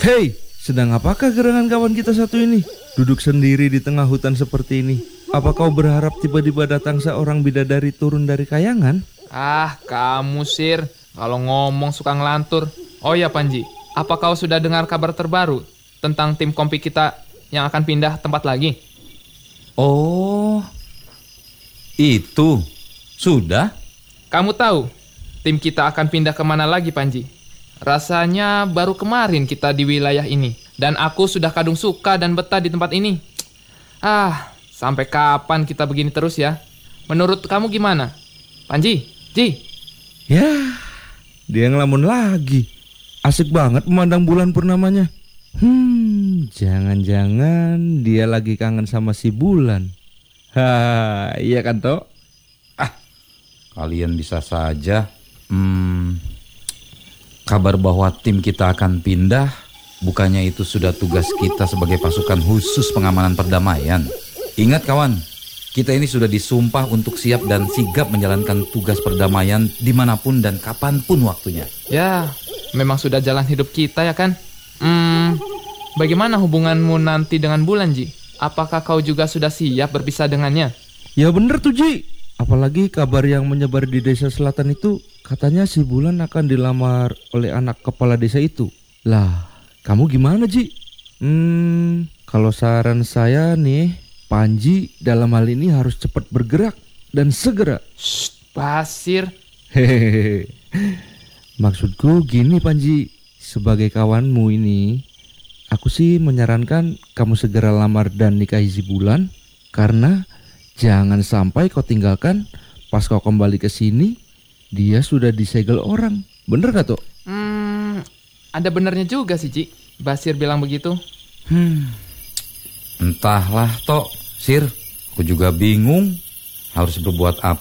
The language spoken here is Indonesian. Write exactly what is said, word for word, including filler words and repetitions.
Hei, sedang apakah gerangan kawan kita satu ini? Duduk sendiri di tengah hutan seperti ini. Apa kau berharap tiba-tiba datang seorang bidadari turun dari kayangan? Ah, kamu Sir, kalau ngomong suka ngelantur. Oh ya Panji, apa kau sudah dengar kabar terbaru tentang tim kompi kita yang akan pindah tempat lagi? Oh, itu sudah? Kamu tahu tim kita akan pindah kemana lagi Panji? Rasanya baru kemarin kita di wilayah ini. Dan aku sudah kadung suka dan betah di tempat ini. Ah, sampai kapan kita begini terus ya? Menurut kamu gimana? Panji, Ji? Ya, dia ngelamun lagi. Asik banget memandang bulan purnamanya. Hmm, jangan-jangan dia lagi kangen sama si bulan. Ha, iya kan toh? Ah, kalian bisa saja. Hmm, kabar bahwa tim kita akan pindah, bukannya itu sudah tugas kita sebagai pasukan khusus pengamanan perdamaian? Ingat kawan, kita ini sudah disumpah untuk siap dan sigap menjalankan tugas perdamaian dimanapun dan kapanpun waktunya. Ya, memang sudah jalan hidup kita ya kan? Hmm, bagaimana hubunganmu nanti dengan bulan Ji? Apakah kau juga sudah siap berpisah dengannya? Ya bener tuh Ji. Apalagi kabar yang menyebar di desa selatan itu, katanya si bulan akan dilamar oleh anak kepala desa itu. Lah, kamu gimana Ji? Hmm, kalau saran saya nih, Panji dalam hal ini harus cepat bergerak dan segera. Shh, Basir. Hehehe. Maksudku gini Panji, sebagai kawanmu ini, aku sih menyarankan kamu segera lamar dan nikahi si bulan, karena jangan sampai kau tinggalkan pas kau kembali ke sini, dia sudah disegel orang. Bener gak tuh? Hmm, ada benernya juga sih Ji. Basir bilang begitu. Hmm, entahlah Tok, Sir, aku juga bingung harus berbuat apa.